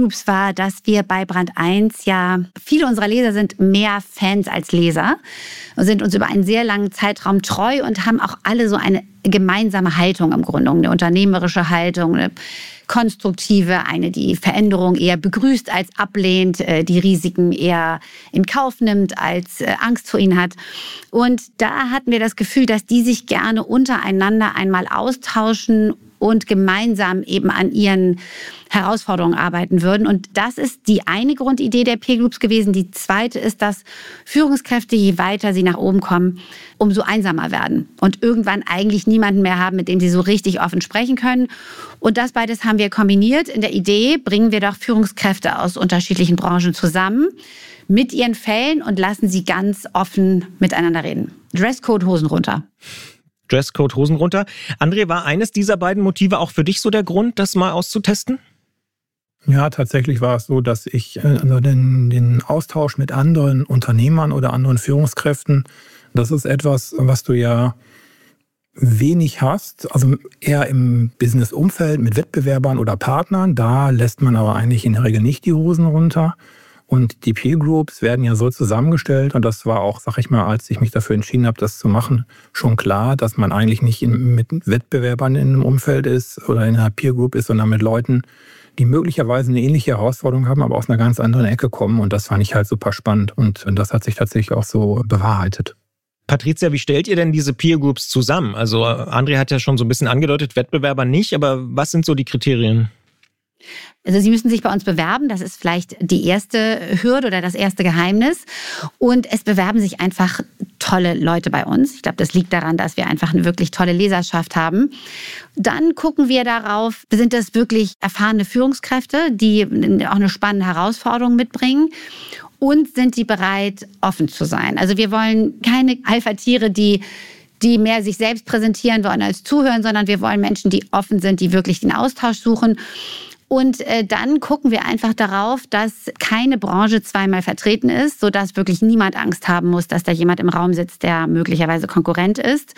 Groups war, dass wir bei Brand 1 ja, viele unserer Leser sind mehr Fans als Leser und sind uns über einen sehr langen Zeitraum treu und haben auch alle so eine gemeinsame Haltung im Grunde, eine unternehmerische Haltung, eine konstruktive, eine, die Veränderung eher begrüßt als ablehnt, die Risiken eher in Kauf nimmt, als Angst vor ihnen hat. Und da hatten wir das Gefühl, dass die sich gerne untereinander einmal austauschen und gemeinsam eben an ihren Herausforderungen arbeiten würden. Und das ist die eine Grundidee der Peer Groups gewesen. Die zweite ist, dass Führungskräfte, je weiter sie nach oben kommen, umso einsamer werden und irgendwann eigentlich niemanden mehr haben, mit dem sie so richtig offen sprechen können. Und das beides haben wir kombiniert. In der Idee bringen wir doch Führungskräfte aus unterschiedlichen Branchen zusammen mit ihren Fällen und lassen sie ganz offen miteinander reden. Dresscode, Hosen runter. Dresscode, Hosen runter. André, war eines dieser beiden Motive auch für dich so der Grund, das mal auszutesten? Ja, tatsächlich war es so, dass ich den Austausch mit anderen Unternehmern oder anderen Führungskräften, das ist etwas, was du ja wenig hast, also eher im Business-Umfeld mit Wettbewerbern oder Partnern. Da lässt man aber eigentlich in der Regel nicht die Hosen runter. Und die Peer Groups werden ja so zusammengestellt, und das war auch, sag ich mal, als ich mich dafür entschieden habe, das zu machen, schon klar, dass man eigentlich nicht mit Wettbewerbern in einem Umfeld ist oder in einer Peer Group ist, sondern mit Leuten, die möglicherweise eine ähnliche Herausforderung haben, aber aus einer ganz anderen Ecke kommen. Und das fand ich halt super spannend. Und das hat sich tatsächlich auch so bewahrheitet. Patricia, wie stellt ihr denn diese Peer Groups zusammen? Also André hat ja schon so ein bisschen angedeutet, Wettbewerber nicht, aber was sind so die Kriterien? Also Sie müssen sich bei uns bewerben, das ist vielleicht die erste Hürde oder das erste Geheimnis. Und es bewerben sich einfach tolle Leute bei uns. Ich glaube, das liegt daran, dass wir einfach eine wirklich tolle Leserschaft haben. Dann gucken wir darauf, sind das wirklich erfahrene Führungskräfte, die auch eine spannende Herausforderung mitbringen? Und sind die bereit, offen zu sein? Also wir wollen keine Alpha-Tiere, die mehr sich selbst präsentieren wollen als zuhören, sondern wir wollen Menschen, die offen sind, die wirklich den Austausch suchen. Und dann gucken wir einfach darauf, dass keine Branche zweimal vertreten ist, sodass wirklich niemand Angst haben muss, dass da jemand im Raum sitzt, der möglicherweise Konkurrent ist.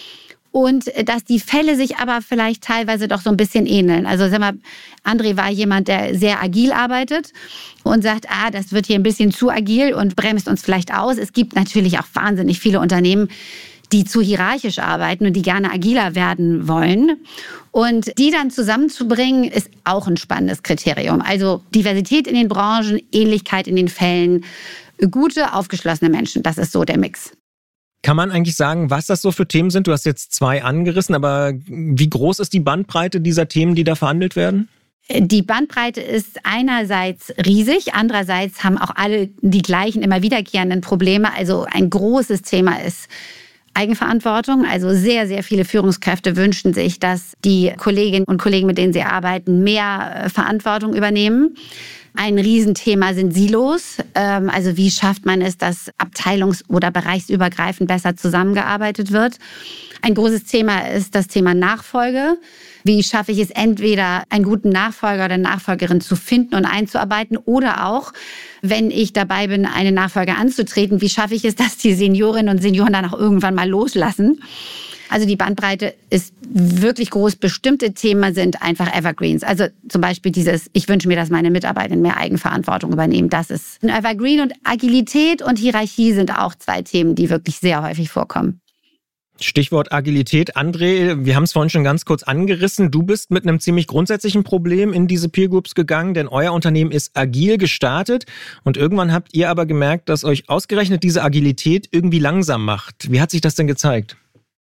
Und dass die Fälle sich aber vielleicht teilweise doch so ein bisschen ähneln. Also sag mal, André war jemand, der sehr agil arbeitet und sagt, das wird hier ein bisschen zu agil und bremst uns vielleicht aus. Es gibt natürlich auch wahnsinnig viele Unternehmen, die zu hierarchisch arbeiten und die gerne agiler werden wollen. Und die dann zusammenzubringen, ist auch ein spannendes Kriterium. Also Diversität in den Branchen, Ähnlichkeit in den Fällen, gute, aufgeschlossene Menschen. Das ist so der Mix. Kann man eigentlich sagen, was das so für Themen sind? Du hast jetzt 2 angerissen, aber wie groß ist die Bandbreite dieser Themen, die da verhandelt werden? Die Bandbreite ist einerseits riesig, andererseits haben auch alle die gleichen, immer wiederkehrenden Probleme. Also ein großes Thema ist Eigenverantwortung. Also sehr, sehr viele Führungskräfte wünschen sich, dass die Kolleginnen und Kollegen, mit denen sie arbeiten, mehr Verantwortung übernehmen. Ein Riesenthema sind Silos. Also wie schafft man es, dass abteilungs- oder bereichsübergreifend besser zusammengearbeitet wird? Ein großes Thema ist das Thema Nachfolge. Wie schaffe ich es, entweder einen guten Nachfolger oder Nachfolgerin zu finden und einzuarbeiten oder auch, wenn ich dabei bin, eine Nachfolge anzutreten, wie schaffe ich es, dass die Seniorinnen und Senioren dann auch irgendwann mal loslassen? Also die Bandbreite ist wirklich groß. Bestimmte Themen sind einfach Evergreens. Also zum Beispiel dieses, ich wünsche mir, dass meine Mitarbeiter mehr Eigenverantwortung übernehmen. Das ist ein Evergreen. Und Agilität und Hierarchie sind auch 2 Themen, die wirklich sehr häufig vorkommen. Stichwort Agilität. André, wir haben es vorhin schon ganz kurz angerissen. Du bist mit einem ziemlich grundsätzlichen Problem in diese Peer Groups gegangen, denn euer Unternehmen ist agil gestartet und irgendwann habt ihr aber gemerkt, dass euch ausgerechnet diese Agilität irgendwie langsam macht. Wie hat sich das denn gezeigt?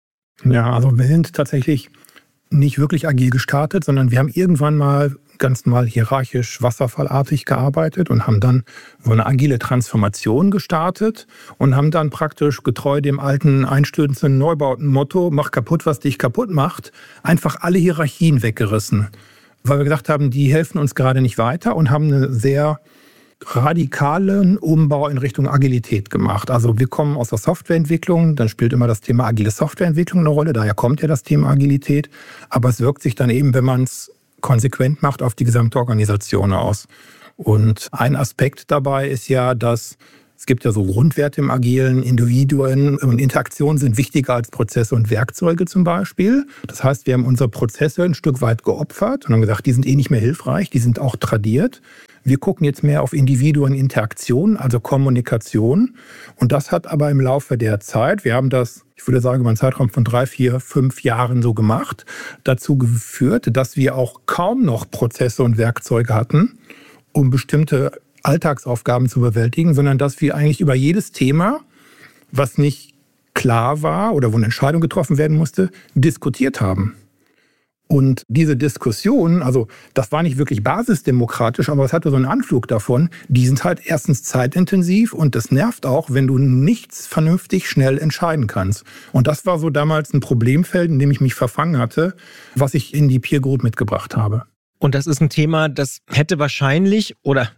Ja, also wir sind tatsächlich nicht wirklich agil gestartet, sondern wir haben irgendwann mal ganz normal hierarchisch, wasserfallartig gearbeitet und haben dann so eine agile Transformation gestartet und haben dann praktisch getreu dem alten einstürzenden Neubauten-Motto, mach kaputt, was dich kaputt macht, einfach alle Hierarchien weggerissen. Weil wir gesagt haben, die helfen uns gerade nicht weiter und haben einen sehr radikalen Umbau in Richtung Agilität gemacht. Also wir kommen aus der Softwareentwicklung, dann spielt immer das Thema agile Softwareentwicklung eine Rolle, daher kommt ja das Thema Agilität, aber es wirkt sich dann eben, wenn man es konsequent macht, auf die gesamte Organisation aus. Und ein Aspekt dabei ist ja, dass Es gibt ja so Grundwerte im Agilen, Individuen und Interaktionen sind wichtiger als Prozesse und Werkzeuge zum Beispiel. Das heißt, wir haben unsere Prozesse ein Stück weit geopfert und haben gesagt, die sind nicht mehr hilfreich, die sind auch tradiert. Wir gucken jetzt mehr auf Individuen, Interaktion, also Kommunikation. Und das hat aber im Laufe der Zeit, wir haben das, ich würde sagen, über einen Zeitraum von 3, 4, 5 Jahren so gemacht, dazu geführt, dass wir auch kaum noch Prozesse und Werkzeuge hatten, um bestimmte Alltagsaufgaben zu bewältigen, sondern dass wir eigentlich über jedes Thema, was nicht klar war oder wo eine Entscheidung getroffen werden musste, diskutiert haben. Und diese Diskussionen, also das war nicht wirklich basisdemokratisch, aber es hatte so einen Anflug davon, die sind halt erstens zeitintensiv und das nervt auch, wenn du nichts vernünftig schnell entscheiden kannst. Und das war so damals ein Problemfeld, in dem ich mich verfangen hatte, was ich in die Peer Group mitgebracht habe. Und das ist ein Thema, das hätte wahrscheinlich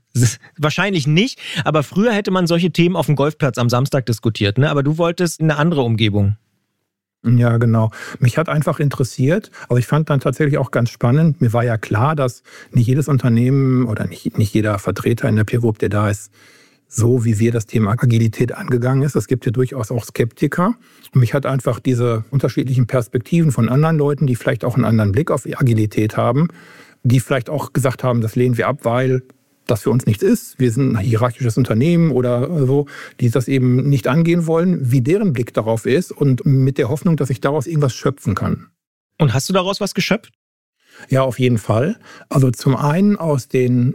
nicht, aber früher hätte man solche Themen auf dem Golfplatz am Samstag diskutiert, ne? Aber du wolltest eine andere Umgebung. Ja, genau. Mich hat einfach interessiert, also ich fand dann tatsächlich auch ganz spannend, mir war ja klar, dass nicht jedes Unternehmen oder nicht jeder Vertreter in der Peer Group, der da ist, so wie wir das Thema Agilität angegangen ist. Es gibt ja durchaus auch Skeptiker. Und mich hat einfach diese unterschiedlichen Perspektiven von anderen Leuten, die vielleicht auch einen anderen Blick auf Agilität haben, die vielleicht auch gesagt haben, das lehnen wir ab, weil das für uns nichts ist. Wir sind ein hierarchisches Unternehmen oder so, die das eben nicht angehen wollen, wie deren Blick darauf ist und mit der Hoffnung, dass ich daraus irgendwas schöpfen kann. Und hast du daraus was geschöpft? Ja, auf jeden Fall. Also zum einen aus den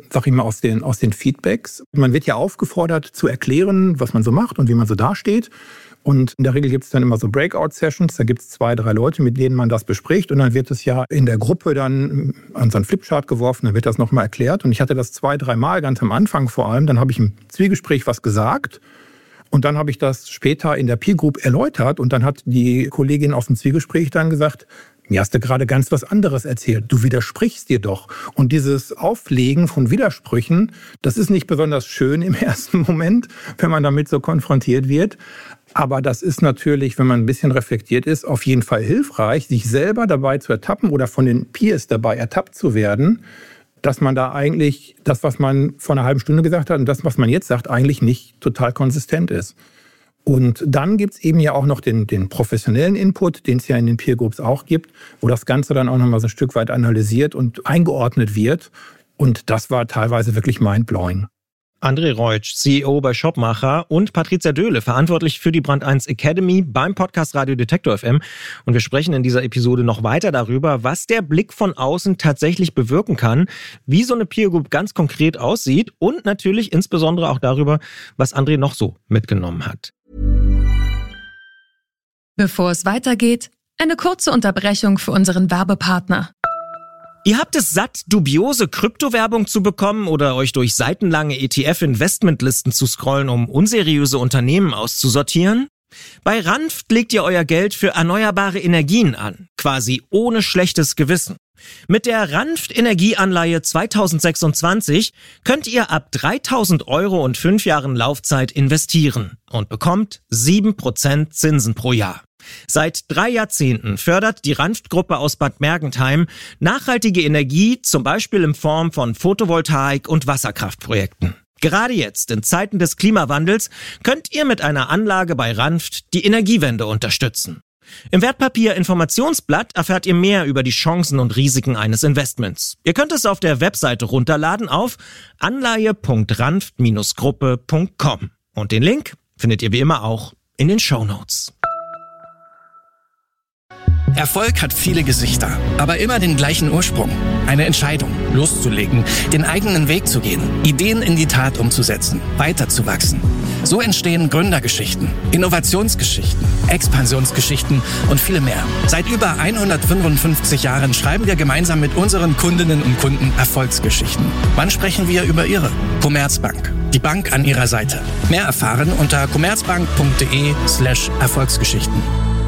Feedbacks. Man wird ja aufgefordert zu erklären, was man so macht und wie man so dasteht. Und in der Regel gibt es dann immer so Breakout-Sessions, da gibt es 2, 3 Leute, mit denen man das bespricht und dann wird es ja in der Gruppe dann an so einen Flipchart geworfen, dann wird das nochmal erklärt und ich hatte das 2, 3 Mal, ganz am Anfang vor allem, dann habe ich im Zwiegespräch was gesagt und dann habe ich das später in der Peer Group erläutert und dann hat die Kollegin aus dem Zwiegespräch dann gesagt, mir hast du gerade ganz was anderes erzählt. Du widersprichst dir doch. Und dieses Auflegen von Widersprüchen, das ist nicht besonders schön im ersten Moment, wenn man damit so konfrontiert wird. Aber das ist natürlich, wenn man ein bisschen reflektiert ist, auf jeden Fall hilfreich, sich selber dabei zu ertappen oder von den Peers dabei ertappt zu werden, dass man da eigentlich das, was man vor einer halben Stunde gesagt hat und das, was man jetzt sagt, eigentlich nicht total konsistent ist. Und dann gibt es eben ja auch noch den professionellen Input, den es ja in den Peer Groups auch gibt, wo das Ganze dann auch nochmal so ein Stück weit analysiert und eingeordnet wird. Und das war teilweise wirklich mindblowing. André Reutsch, CEO bei Shopmacher und Patricia Döhle, verantwortlich für die Brand 1 Academy beim Podcast Radio Detektor FM. Und wir sprechen in dieser Episode noch weiter darüber, was der Blick von außen tatsächlich bewirken kann, wie so eine Peer Group ganz konkret aussieht und natürlich insbesondere auch darüber, was André noch so mitgenommen hat. Bevor es weitergeht, eine kurze Unterbrechung für unseren Werbepartner. Ihr habt es satt, dubiose Kryptowerbung zu bekommen oder euch durch seitenlange ETF-Investmentlisten zu scrollen, um unseriöse Unternehmen auszusortieren? Bei Ranft legt ihr euer Geld für erneuerbare Energien an, quasi ohne schlechtes Gewissen. Mit der Ranft Energieanleihe 2026 könnt ihr ab 3.000 € und 5 Jahren Laufzeit investieren und bekommt 7% Zinsen pro Jahr. Seit 3 Jahrzehnten fördert die Ranft-Gruppe aus Bad Mergentheim nachhaltige Energie, zum Beispiel in Form von Photovoltaik- und Wasserkraftprojekten. Gerade jetzt, in Zeiten des Klimawandels, könnt ihr mit einer Anlage bei Ranft die Energiewende unterstützen. Im Wertpapier-Informationsblatt erfahrt ihr mehr über die Chancen und Risiken eines Investments. Ihr könnt es auf der Webseite runterladen auf anleihe.ranft-gruppe.com. Und den Link findet ihr wie immer auch in den Shownotes. Erfolg hat viele Gesichter, aber immer den gleichen Ursprung. Eine Entscheidung, loszulegen, den eigenen Weg zu gehen, Ideen in die Tat umzusetzen, weiterzuwachsen. So entstehen Gründergeschichten, Innovationsgeschichten, Expansionsgeschichten und viele mehr. Seit über 155 Jahren schreiben wir gemeinsam mit unseren Kundinnen und Kunden Erfolgsgeschichten. Wann sprechen wir über Ihre? Commerzbank, die Bank an Ihrer Seite. Mehr erfahren unter commerzbank.de/Erfolgsgeschichten.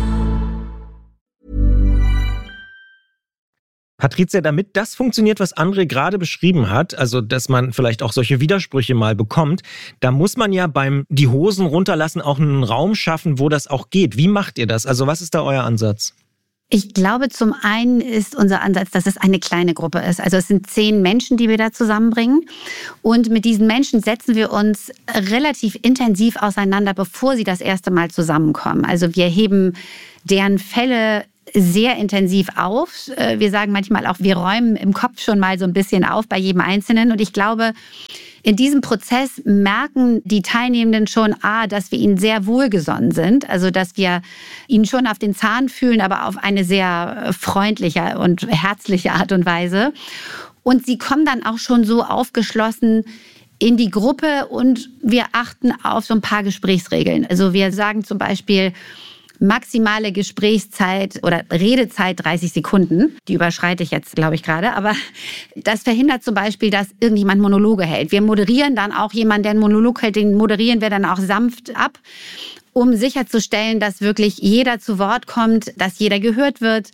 Patricia, damit das funktioniert, was André gerade beschrieben hat, also dass man vielleicht auch solche Widersprüche mal bekommt, da muss man ja beim die Hosen runterlassen auch einen Raum schaffen, wo das auch geht. Wie macht ihr das? Also was ist da euer Ansatz? Ich glaube, zum einen ist unser Ansatz, dass es eine kleine Gruppe ist. Also es sind 10 Menschen, die wir da zusammenbringen. Und mit diesen Menschen setzen wir uns relativ intensiv auseinander, bevor sie das erste Mal zusammenkommen. Also wir heben deren Fälle sehr intensiv auf. Wir sagen manchmal auch, wir räumen im Kopf schon mal so ein bisschen auf bei jedem Einzelnen. Und ich glaube, in diesem Prozess merken die Teilnehmenden schon, dass wir ihnen sehr wohlgesonnen sind. Also, dass wir ihnen schon auf den Zahn fühlen, aber auf eine sehr freundliche und herzliche Art und Weise. Und sie kommen dann auch schon so aufgeschlossen in die Gruppe und wir achten auf so ein paar Gesprächsregeln. Also, wir sagen zum Beispiel, maximale Gesprächszeit oder Redezeit 30 Sekunden. Die überschreite ich jetzt, glaube ich, gerade. Aber das verhindert zum Beispiel, dass irgendjemand Monologe hält. Wir moderieren dann auch jemanden, der einen Monolog hält, den moderieren wir dann auch sanft ab, um sicherzustellen, dass wirklich jeder zu Wort kommt, dass jeder gehört wird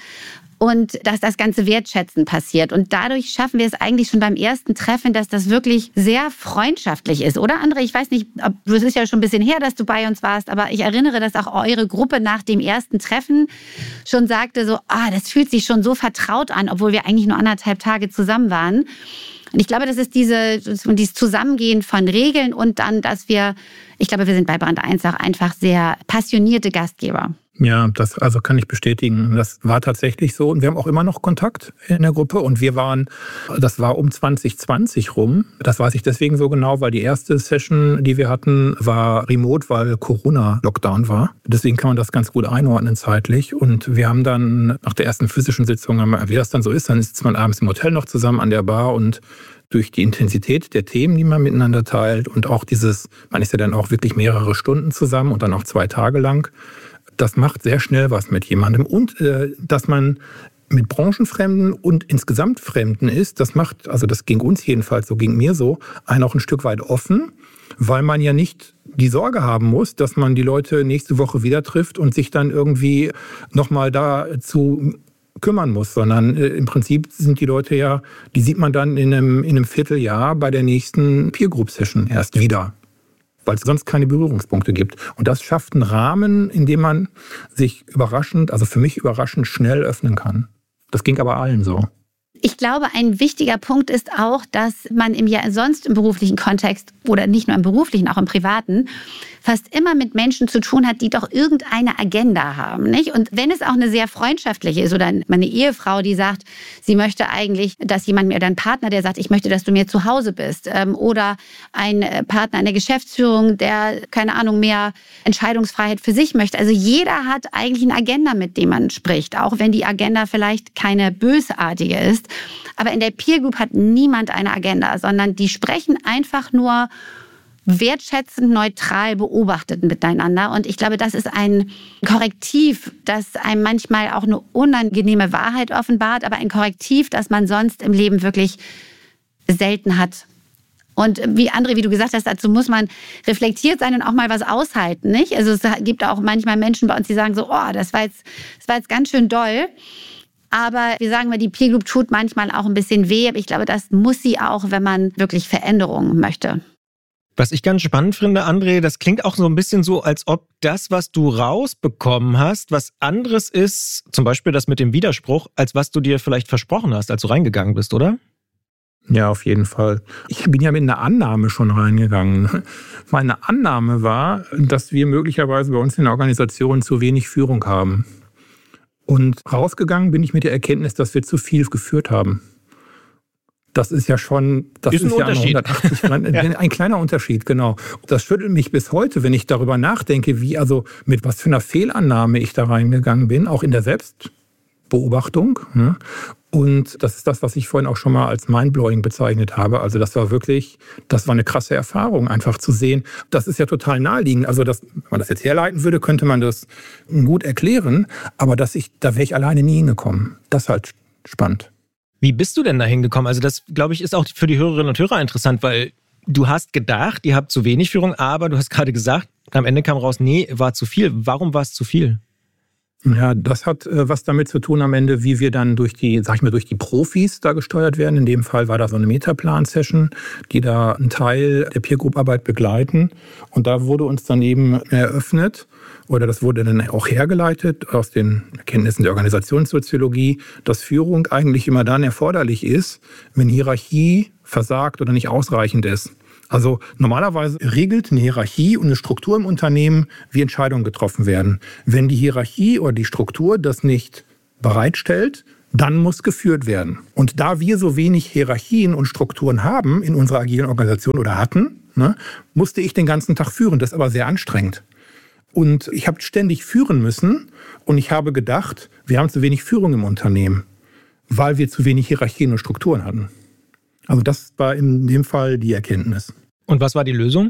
und dass das ganze Wertschätzen passiert. Und dadurch schaffen wir es eigentlich schon beim ersten Treffen, dass das wirklich sehr freundschaftlich ist. Oder, André? Ich weiß nicht, es ist ja schon ein bisschen her, dass du bei uns warst, aber ich erinnere, dass auch eure Gruppe nach dem ersten Treffen schon sagte so, das fühlt sich schon so vertraut an, obwohl wir eigentlich nur 1,5 Tage zusammen waren. Und ich glaube, das ist dieses Zusammengehen von Regeln und dann, dass wir sind bei Brand 1 auch einfach sehr passionierte Gastgeber. Ja, das kann ich bestätigen. Das war tatsächlich so. Und wir haben auch immer noch Kontakt in der Gruppe. Und das war um 2020 rum. Das weiß ich deswegen so genau, weil die erste Session, die wir hatten, war remote, weil Corona-Lockdown war. Deswegen kann man das ganz gut einordnen zeitlich. Und wir haben dann nach der ersten physischen Sitzung, wie das dann so ist, dann sitzt man abends im Hotel noch zusammen an der Bar und durch die Intensität der Themen, die man miteinander teilt und auch man ist ja dann auch wirklich mehrere Stunden zusammen und dann auch 2 Tage lang, das macht sehr schnell was mit jemandem. Und dass man mit Branchenfremden und insgesamt Fremden ist, das ging uns jedenfalls, so ging mir so, einen auch ein Stück weit offen, weil man ja nicht die Sorge haben muss, dass man die Leute nächste Woche wieder trifft und sich dann irgendwie nochmal dazu kümmern muss, sondern im Prinzip sind die Leute ja, die sieht man dann in einem Vierteljahr bei der nächsten Peer Group Session erst wieder, weil es sonst keine Berührungspunkte gibt. Und das schafft einen Rahmen, in dem man sich für mich überraschend schnell öffnen kann. Das ging aber allen so. Ich glaube, ein wichtiger Punkt ist auch, dass man sonst im beruflichen Kontext oder nicht nur im beruflichen, auch im privaten, fast immer mit Menschen zu tun hat, die doch irgendeine Agenda haben, nicht? Und wenn es auch eine sehr freundschaftliche ist oder eine Ehefrau, die sagt, sie möchte eigentlich, dass jemand oder ein Partner, der sagt, ich möchte, dass du mir zu Hause bist, oder ein Partner in der Geschäftsführung, der, keine Ahnung, mehr Entscheidungsfreiheit für sich möchte. Also jeder hat eigentlich eine Agenda, mit dem man spricht, auch wenn die Agenda vielleicht keine bösartige ist. Aber in der Peer Group hat niemand eine Agenda, sondern die sprechen einfach nur wertschätzend, neutral beobachtet miteinander. Und ich glaube, das ist ein Korrektiv, das einem manchmal auch eine unangenehme Wahrheit offenbart, aber ein Korrektiv, das man sonst im Leben wirklich selten hat. Und wie André, wie du gesagt hast, dazu muss man reflektiert sein und auch mal was aushalten, nicht? Also es gibt auch manchmal Menschen bei uns, die sagen so, das war jetzt ganz schön doll. Aber wir sagen mal, die Peer Group tut manchmal auch ein bisschen weh. Aber ich glaube, das muss sie auch, wenn man wirklich Veränderungen möchte. Was ich ganz spannend finde, André, das klingt auch so ein bisschen so, als ob das, was du rausbekommen hast, was anderes ist, zum Beispiel das mit dem Widerspruch, als was du dir vielleicht versprochen hast, als du reingegangen bist, oder? Ja, auf jeden Fall. Ich bin ja mit einer Annahme schon reingegangen. Meine Annahme war, dass wir möglicherweise bei uns in der Organisation zu wenig Führung haben. Und rausgegangen bin ich mit der Erkenntnis, dass wir zu viel geführt haben. Das ist ja schon, das ist ja 180 ein kleiner Unterschied, genau. Das schüttelt mich bis heute, wenn ich darüber nachdenke, mit was für einer Fehlannahme ich da reingegangen bin, auch in der Selbstbeobachtung. Und das ist das, was ich vorhin auch schon mal als Mindblowing bezeichnet habe. Also das war eine krasse Erfahrung, einfach zu sehen. Das ist ja total naheliegend. Also wenn man das jetzt herleiten würde, könnte man das gut erklären. Aber da wäre ich alleine nie hingekommen. Das ist halt spannend. Wie bist du denn da hingekommen? Also das, glaube ich, ist auch für die Hörerinnen und Hörer interessant, weil du hast gedacht, ihr habt zu wenig Führung, aber du hast gerade gesagt, am Ende kam raus, nee, war zu viel. Warum war es zu viel? Ja, das hat was damit zu tun am Ende, wie wir dann durch die Profis da gesteuert werden. In dem Fall war da so eine Metaplan-Session, die da einen Teil der Peer-Group-Arbeit begleiten. Und da wurde uns dann eben eröffnet, oder das wurde dann auch hergeleitet aus den Erkenntnissen der Organisationssoziologie, dass Führung eigentlich immer dann erforderlich ist, wenn Hierarchie versagt oder nicht ausreichend ist. Also normalerweise regelt eine Hierarchie und eine Struktur im Unternehmen, wie Entscheidungen getroffen werden. Wenn die Hierarchie oder die Struktur das nicht bereitstellt, dann muss geführt werden. Und da wir so wenig Hierarchien und Strukturen haben in unserer agilen Organisation oder hatten, musste ich den ganzen Tag führen. Das ist aber sehr anstrengend. Und ich habe ständig führen müssen und ich habe gedacht, wir haben zu wenig Führung im Unternehmen, weil wir zu wenig Hierarchien und Strukturen hatten. Also das war in dem Fall die Erkenntnis. Und was war die Lösung?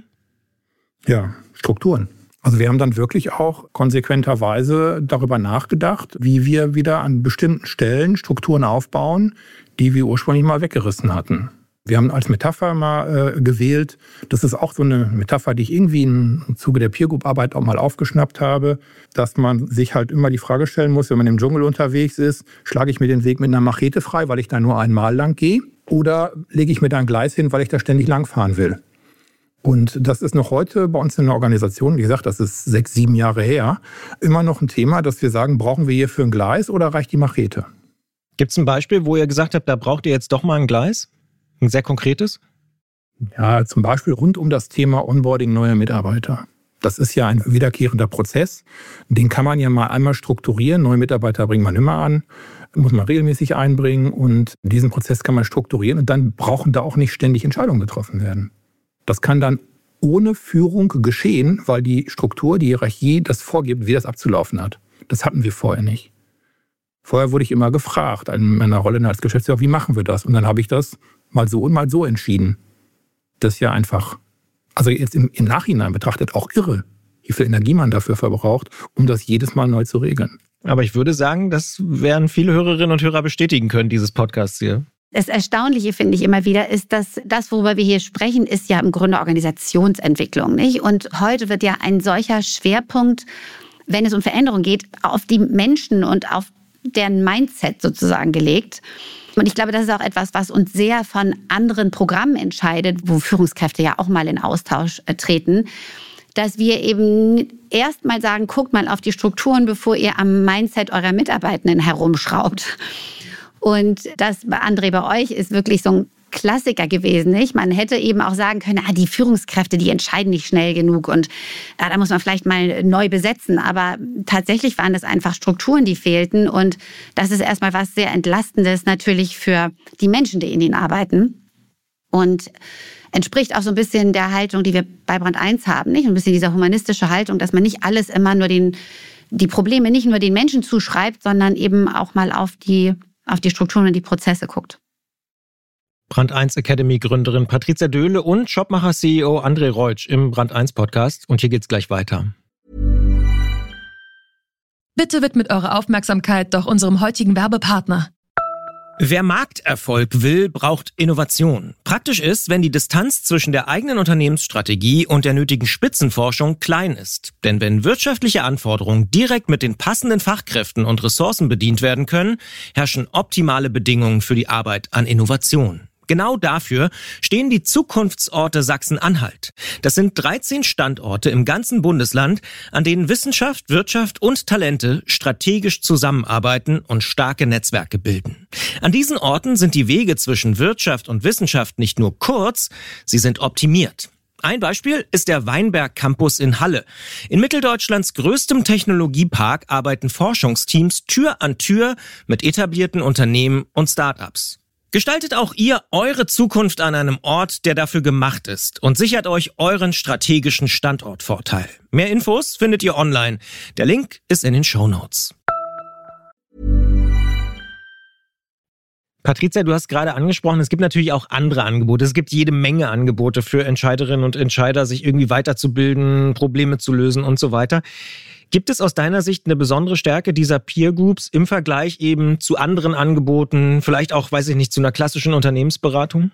Ja, Strukturen. Also wir haben dann wirklich auch konsequenterweise darüber nachgedacht, wie wir wieder an bestimmten Stellen Strukturen aufbauen, die wir ursprünglich mal weggerissen hatten. Wir haben als Metapher mal gewählt, das ist auch so eine Metapher, die ich irgendwie im Zuge der Peer-Group-Arbeit auch mal aufgeschnappt habe, dass man sich halt immer die Frage stellen muss, wenn man im Dschungel unterwegs ist, schlage ich mir den Weg mit einer Machete frei, weil ich da nur einmal lang gehe, oder lege ich mir da ein Gleis hin, weil ich da ständig langfahren will. Und das ist noch heute bei uns in der Organisation, wie gesagt, das ist 6, 7 Jahre her, immer noch ein Thema, dass wir sagen, brauchen wir hierfür ein Gleis oder reicht die Machete? Gibt es ein Beispiel, wo ihr gesagt habt, da braucht ihr jetzt doch mal ein Gleis? Ein sehr konkretes? Ja, zum Beispiel rund um das Thema Onboarding neuer Mitarbeiter. Das ist ja ein wiederkehrender Prozess. Den kann man ja mal einmal strukturieren. Neue Mitarbeiter bringt man immer an, muss man regelmäßig einbringen. Und diesen Prozess kann man strukturieren. Und dann brauchen da auch nicht ständig Entscheidungen getroffen werden. Das kann dann ohne Führung geschehen, weil die Struktur, die Hierarchie das vorgibt, wie das abzulaufen hat. Das hatten wir vorher nicht. Vorher wurde ich immer gefragt, in meiner Rolle als Geschäftsführer, wie machen wir das? Und dann habe ich das mal so und mal so entschieden. Das ist ja einfach, also jetzt im Nachhinein betrachtet, auch irre, wie viel Energie man dafür verbraucht, um das jedes Mal neu zu regeln. Aber ich würde sagen, das werden viele Hörerinnen und Hörer bestätigen können, dieses Podcasts hier. Das Erstaunliche, finde ich immer wieder, ist, dass das, worüber wir hier sprechen, ist ja im Grunde Organisationsentwicklung, nicht? Und heute wird ja ein solcher Schwerpunkt, wenn es um Veränderung geht, auf die Menschen und auf deren Mindset sozusagen gelegt. Und ich glaube, das ist auch etwas, was uns sehr von anderen Programmen entscheidet, wo Führungskräfte ja auch mal in Austausch treten, dass wir eben erst mal sagen, guckt mal auf die Strukturen, bevor ihr am Mindset eurer Mitarbeitenden herumschraubt. Und das, André, bei euch ist wirklich so ein Klassiker gewesen, nicht? Man hätte eben auch sagen können, die Führungskräfte, die entscheiden nicht schnell genug und da muss man vielleicht mal neu besetzen. Aber tatsächlich waren das einfach Strukturen, die fehlten. Und das ist erstmal was sehr Entlastendes natürlich für die Menschen, die in ihnen arbeiten. Und entspricht auch so ein bisschen der Haltung, die wir bei Brand 1 haben, nicht? Ein bisschen dieser humanistische Haltung, dass man nicht alles immer nur die Probleme nicht nur den Menschen zuschreibt, sondern eben auch mal auf die Strukturen und die Prozesse guckt. Brand 1 Academy Gründerin Patricia Döhle und Shopmacher CEO André Reutsch im Brand 1 Podcast. Und hier geht's gleich weiter. Bitte widmet eure Aufmerksamkeit doch unserem heutigen Werbepartner. Wer Markterfolg will, braucht Innovation. Praktisch ist, wenn die Distanz zwischen der eigenen Unternehmensstrategie und der nötigen Spitzenforschung klein ist. Denn wenn wirtschaftliche Anforderungen direkt mit den passenden Fachkräften und Ressourcen bedient werden können, herrschen optimale Bedingungen für die Arbeit an Innovation. Genau dafür stehen die Zukunftsorte Sachsen-Anhalt. Das sind 13 Standorte im ganzen Bundesland, an denen Wissenschaft, Wirtschaft und Talente strategisch zusammenarbeiten und starke Netzwerke bilden. An diesen Orten sind die Wege zwischen Wirtschaft und Wissenschaft nicht nur kurz, sie sind optimiert. Ein Beispiel ist der Weinberg Campus in Halle. In Mitteldeutschlands größtem Technologiepark arbeiten Forschungsteams Tür an Tür mit etablierten Unternehmen und Start-ups. Gestaltet auch ihr eure Zukunft an einem Ort, der dafür gemacht ist und sichert euch euren strategischen Standortvorteil. Mehr Infos findet ihr online. Der Link ist in den Shownotes. Patricia, du hast gerade angesprochen, es gibt natürlich auch andere Angebote. Es gibt jede Menge Angebote für Entscheiderinnen und Entscheider, sich irgendwie weiterzubilden, Probleme zu lösen und so weiter. Gibt es aus deiner Sicht eine besondere Stärke dieser Peer Groups im Vergleich eben zu anderen Angeboten, vielleicht auch, weiß ich nicht, zu einer klassischen Unternehmensberatung?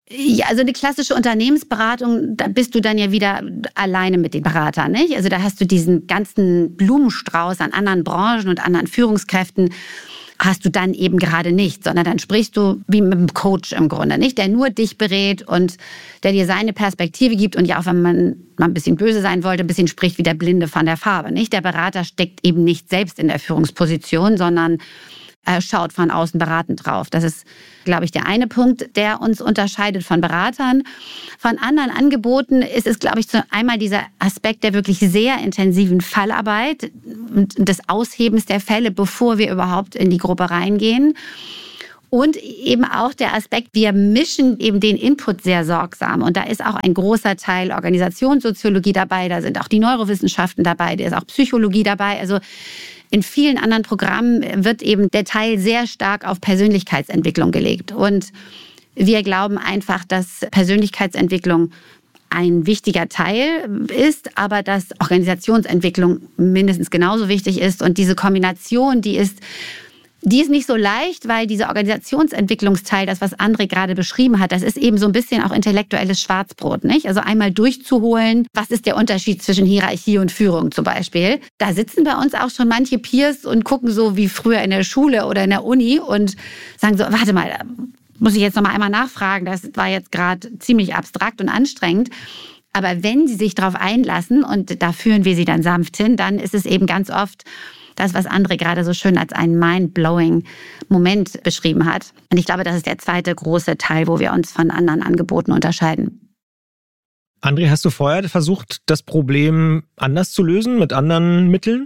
Ja, also eine klassische Unternehmensberatung, da bist du dann ja wieder alleine mit den Beratern, nicht? Also da hast du diesen ganzen Blumenstrauß an anderen Branchen und anderen Führungskräften, hast du dann eben gerade nicht, sondern dann sprichst du wie mit einem Coach im Grunde, nicht? Der nur dich berät und der dir seine Perspektive gibt und ja auch, wenn man mal ein bisschen böse sein wollte, ein bisschen spricht wie der Blinde von der Farbe, nicht? Der Berater steckt eben nicht selbst in der Führungsposition, sondern er schaut von außen beratend drauf. Das ist, glaube ich, der eine Punkt, der uns unterscheidet von Beratern. Von anderen Angeboten ist es, glaube ich, einmal dieser Aspekt der wirklich sehr intensiven Fallarbeit und des Aushebens der Fälle, bevor wir überhaupt in die Gruppe reingehen. Und eben auch der Aspekt, wir mischen eben den Input sehr sorgsam. Und da ist auch ein großer Teil Organisationssoziologie dabei, da sind auch die Neurowissenschaften dabei, da ist auch Psychologie dabei. Also in vielen anderen Programmen wird eben der Teil sehr stark auf Persönlichkeitsentwicklung gelegt. Und wir glauben einfach, dass Persönlichkeitsentwicklung ein wichtiger Teil ist, aber dass Organisationsentwicklung mindestens genauso wichtig ist. Und diese Kombination, die ist nicht so leicht, weil dieser Organisationsentwicklungsteil, das, was André gerade beschrieben hat, das ist eben so ein bisschen auch intellektuelles Schwarzbrot, nicht? Also einmal durchzuholen, was ist der Unterschied zwischen Hierarchie und Führung zum Beispiel. Da sitzen bei uns auch schon manche Peers und gucken so wie früher in der Schule oder in der Uni und sagen so, warte mal, da muss ich jetzt noch mal einmal nachfragen, das war jetzt gerade ziemlich abstrakt und anstrengend. Aber wenn sie sich darauf einlassen und da führen wir sie dann sanft hin, dann ist es eben ganz oft das, was André gerade so schön als einen mind-blowing Moment beschrieben hat. Und ich glaube, das ist der zweite große Teil, wo wir uns von anderen Angeboten unterscheiden. André, hast du vorher versucht, das Problem anders zu lösen, mit anderen Mitteln?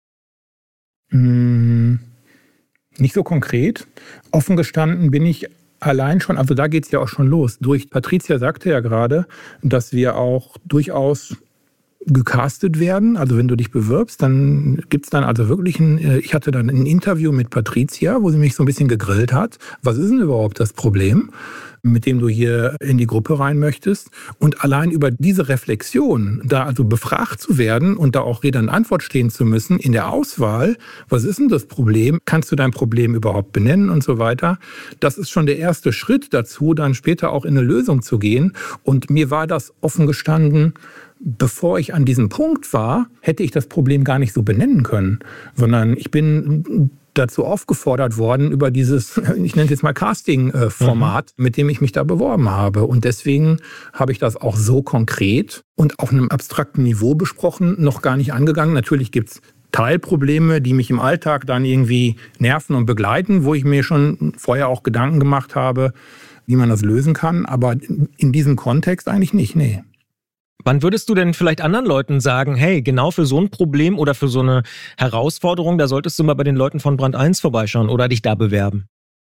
Nicht so konkret. Offen gestanden bin ich allein schon, also da geht es ja auch schon los. Patricia sagte ja gerade, dass wir auch durchaus gecastet werden. Also wenn du dich bewirbst, dann gibt es dann also wirklich ich hatte dann ein Interview mit Patricia, wo sie mich so ein bisschen gegrillt hat. Was ist denn überhaupt das Problem, mit dem du hier in die Gruppe rein möchtest? Und allein über diese Reflexion, da also befragt zu werden und da auch Rede und Antwort stehen zu müssen in der Auswahl, was ist denn das Problem? Kannst du dein Problem überhaupt benennen und so weiter? Das ist schon der erste Schritt dazu, dann später auch in eine Lösung zu gehen. Und mir war das offen gestanden, bevor ich an diesem Punkt war, hätte ich das Problem gar nicht so benennen können, sondern ich bin dazu aufgefordert worden über dieses, ich nenne es jetzt mal Casting-Format, mit dem ich mich da beworben habe. Und deswegen habe ich das auch so konkret und auf einem abstrakten Niveau besprochen, noch gar nicht angegangen. Natürlich gibt es Teilprobleme, die mich im Alltag dann irgendwie nerven und begleiten, wo ich mir schon vorher auch Gedanken gemacht habe, wie man das lösen kann. Aber in diesem Kontext eigentlich nicht, nee. Wann würdest du denn vielleicht anderen Leuten sagen, hey, genau für so ein Problem oder für so eine Herausforderung, da solltest du mal bei den Leuten von Brand 1 vorbeischauen oder dich da bewerben?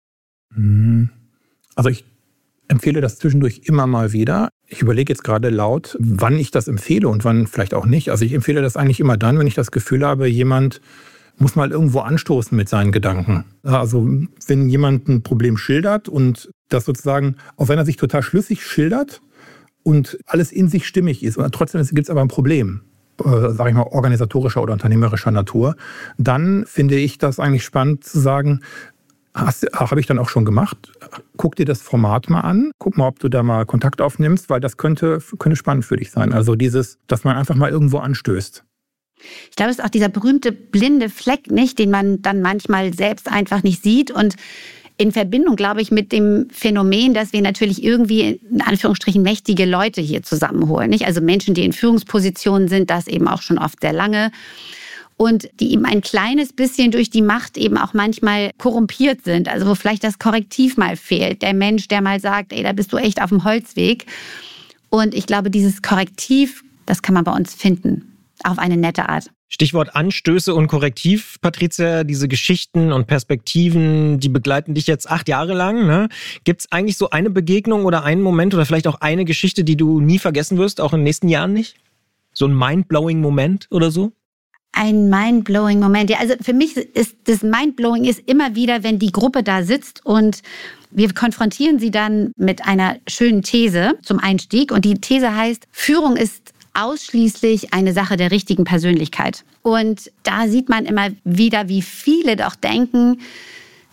Also ich empfehle das zwischendurch immer mal wieder. Ich überlege jetzt gerade laut, wann ich das empfehle und wann vielleicht auch nicht. Also ich empfehle das eigentlich immer dann, wenn ich das Gefühl habe, jemand muss mal irgendwo anstoßen mit seinen Gedanken. Also wenn jemand ein Problem schildert und das sozusagen aus seiner Sicht total schlüssig schildert, und alles in sich stimmig ist und trotzdem gibt es aber ein Problem, sage ich mal, organisatorischer oder unternehmerischer Natur, dann finde ich das eigentlich spannend zu sagen, habe ich dann auch schon gemacht, guck dir das Format mal an, guck mal, ob du da mal Kontakt aufnimmst, weil das könnte spannend für dich sein. Also dass man einfach mal irgendwo anstößt. Ich glaube, es ist auch dieser berühmte blinde Fleck, nicht, den man dann manchmal selbst einfach nicht sieht und in Verbindung, glaube ich, mit dem Phänomen, dass wir natürlich irgendwie, in Anführungsstrichen, mächtige Leute hier zusammenholen. Nicht? Also Menschen, die in Führungspositionen sind, das eben auch schon oft sehr lange. Und die eben ein kleines bisschen durch die Macht eben auch manchmal korrumpiert sind. Also wo vielleicht das Korrektiv mal fehlt. Der Mensch, der mal sagt, ey, da bist du echt auf dem Holzweg. Und ich glaube, dieses Korrektiv, das kann man bei uns finden. Auf eine nette Art. Stichwort Anstöße und Korrektiv, Patricia, diese Geschichten und Perspektiven, die begleiten dich jetzt 8 Jahre lang. Ne? Gibt es eigentlich so eine Begegnung oder einen Moment oder vielleicht auch eine Geschichte, die du nie vergessen wirst, auch in den nächsten Jahren nicht? So ein mind-blowing Moment oder so? Ein mind-blowing Moment. Ja, also für mich ist das Mind-blowing ist immer wieder, wenn die Gruppe da sitzt und wir konfrontieren sie dann mit einer schönen These zum Einstieg. Und die These heißt, Führung ist ausschließlich eine Sache der richtigen Persönlichkeit. Und da sieht man immer wieder, wie viele doch denken,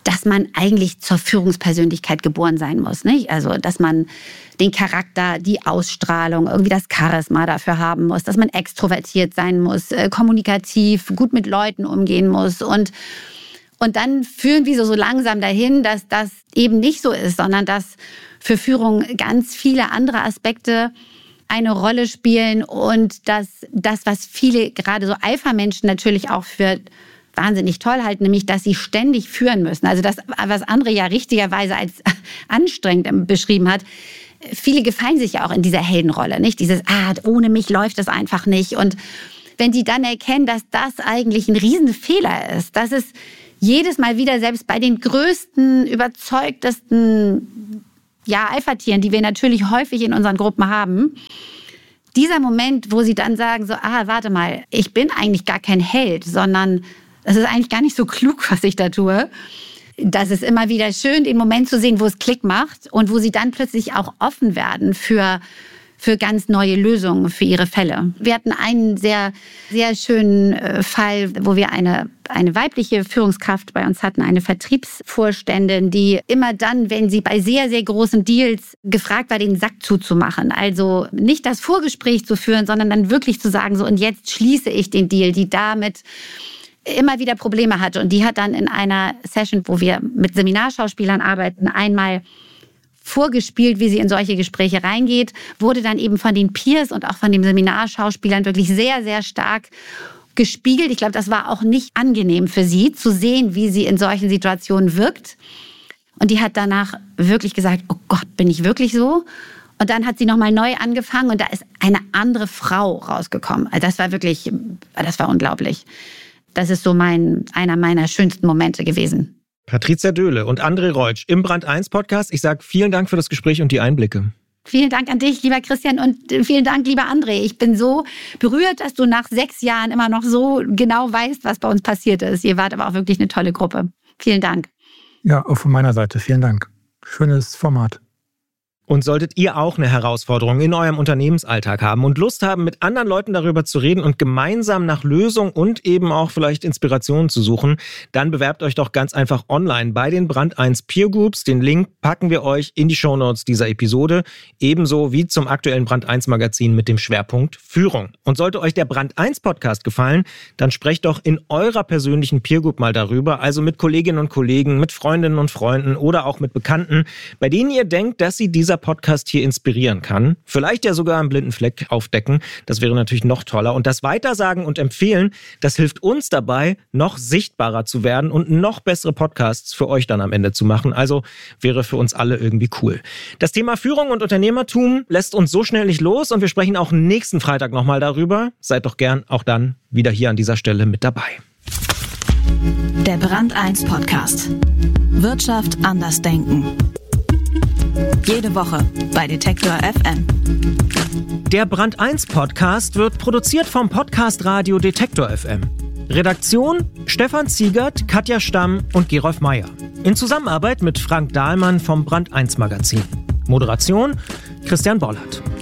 dass man eigentlich zur Führungspersönlichkeit geboren sein muss, nicht? Also, dass man den Charakter, die Ausstrahlung, irgendwie das Charisma dafür haben muss, dass man extrovertiert sein muss, kommunikativ, gut mit Leuten umgehen muss. Und dann führen wir so langsam dahin, dass das eben nicht so ist, sondern dass für Führung ganz viele andere Aspekte eine Rolle spielen und dass das, was viele gerade so Alpha-Menschen natürlich auch für wahnsinnig toll halten, nämlich, dass sie ständig führen müssen. Also das, was André ja richtigerweise als anstrengend beschrieben hat. Viele gefallen sich ja auch in dieser Heldenrolle, nicht? Dieses, ohne mich läuft es einfach nicht. Und wenn die dann erkennen, dass das eigentlich ein Riesenfehler ist, dass es jedes Mal wieder, selbst bei den größten, überzeugtesten Alpha-Tieren, die wir natürlich häufig in unseren Gruppen haben, dieser Moment, wo sie dann sagen, so, warte mal, ich bin eigentlich gar kein Held, sondern es ist eigentlich gar nicht so klug, was ich da tue. Das ist immer wieder schön, den Moment zu sehen, wo es Klick macht und wo sie dann plötzlich auch offen werden für ganz neue Lösungen für ihre Fälle. Wir hatten einen sehr, sehr schönen Fall, wo wir eine weibliche Führungskraft bei uns hatten, eine Vertriebsvorständin, die immer dann, wenn sie bei sehr, sehr großen Deals gefragt war, den Sack zuzumachen. Also nicht das Vorgespräch zu führen, sondern dann wirklich zu sagen, so, und jetzt schließe ich den Deal, die damit immer wieder Probleme hatte. Und die hat dann in einer Session, wo wir mit Seminarschauspielern arbeiten, einmal vorgespielt, wie sie in solche Gespräche reingeht, wurde dann eben von den Peers und auch von den Seminarschauspielern wirklich sehr, sehr stark gespiegelt. Ich glaube, das war auch nicht angenehm für sie, zu sehen, wie sie in solchen Situationen wirkt. Und die hat danach wirklich gesagt, oh Gott, bin ich wirklich so? Und dann hat sie nochmal neu angefangen und da ist eine andere Frau rausgekommen. Also das war unglaublich. Das ist so einer meiner schönsten Momente gewesen. Patricia Döhle und André Reutsch im Brand 1 Podcast. Ich sage vielen Dank für das Gespräch und die Einblicke. Vielen Dank an dich, lieber Christian, und vielen Dank, lieber André. Ich bin so berührt, dass du nach 6 Jahren immer noch so genau weißt, was bei uns passiert ist. Ihr wart aber auch wirklich eine tolle Gruppe. Vielen Dank. Ja, auch von meiner Seite. Vielen Dank. Schönes Format. Und solltet ihr auch eine Herausforderung in eurem Unternehmensalltag haben und Lust haben, mit anderen Leuten darüber zu reden und gemeinsam nach Lösungen und eben auch vielleicht Inspirationen zu suchen, dann bewerbt euch doch ganz einfach online bei den Brand 1 Peer Groups. Den Link packen wir euch in die Shownotes dieser Episode, ebenso wie zum aktuellen Brand 1 Magazin mit dem Schwerpunkt Führung. Und sollte euch der Brand 1 Podcast gefallen, dann sprecht doch in eurer persönlichen Peer Group mal darüber, also mit Kolleginnen und Kollegen, mit Freundinnen und Freunden oder auch mit Bekannten, bei denen ihr denkt, dass sie dieser Podcast hier inspirieren kann. Vielleicht ja sogar einen blinden Fleck aufdecken. Das wäre natürlich noch toller. Und das Weitersagen und Empfehlen, das hilft uns dabei, noch sichtbarer zu werden und noch bessere Podcasts für euch dann am Ende zu machen. Also wäre für uns alle irgendwie cool. Das Thema Führung und Unternehmertum lässt uns so schnell nicht los und wir sprechen auch nächsten Freitag nochmal darüber. Seid doch gern auch dann wieder hier an dieser Stelle mit dabei. Der Brand 1 Podcast. Wirtschaft anders denken. Jede Woche bei Detektor FM. Der Brand 1 Podcast wird produziert vom Podcast Radio Detektor FM. Redaktion Stefan Ziegert, Katja Stamm und Gerolf Meyer. In Zusammenarbeit mit Frank Dahlmann vom Brand 1 Magazin. Moderation Christian Bollert.